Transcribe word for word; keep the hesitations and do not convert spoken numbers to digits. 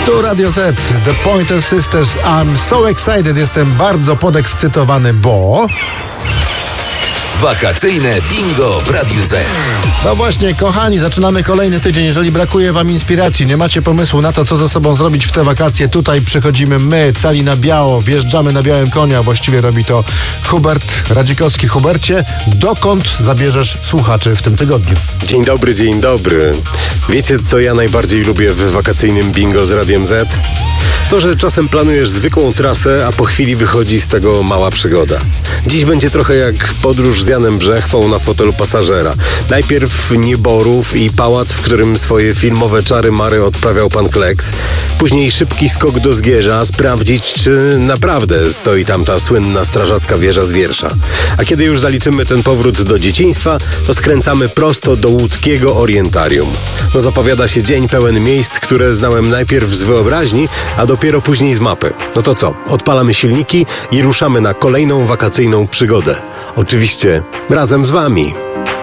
Tu Radio Z, The Pointer Sisters. I'm so excited, jestem bardzo podekscytowany, bo... Wakacyjne bingo w Radiu Z. No właśnie, kochani, zaczynamy kolejny tydzień. Jeżeli brakuje wam inspiracji, nie macie pomysłu na to, co ze sobą zrobić w te wakacje, tutaj przychodzimy my, cali na biało, wjeżdżamy na białym konia. Właściwie robi to Hubert Radzikowski. Hubercie, dokąd zabierzesz słuchaczy w tym tygodniu? Dzień dobry, dzień dobry. Wiecie, co ja najbardziej lubię w wakacyjnym bingo z Radiem Z? To, że czasem planujesz zwykłą trasę, a po chwili wychodzi z tego mała przygoda. Dziś będzie trochę jak podróż z Janem Brzechwą na fotelu pasażera. Najpierw Nieborów i pałac, w którym swoje filmowe czary-mary odprawiał pan Kleks. Później szybki skok do Zgierza, sprawdzić, czy naprawdę stoi tam ta słynna strażacka wieża z wiersza. A kiedy już zaliczymy ten powrót do dzieciństwa, to skręcamy prosto do łódzkiego orientarium. No zapowiada się dzień pełen miejsc, które znałem najpierw z wyobraźni, a dopiero później z mapy. No to co? Odpalamy silniki i ruszamy na kolejną wakacyjną przygodę. Oczywiście razem z wami.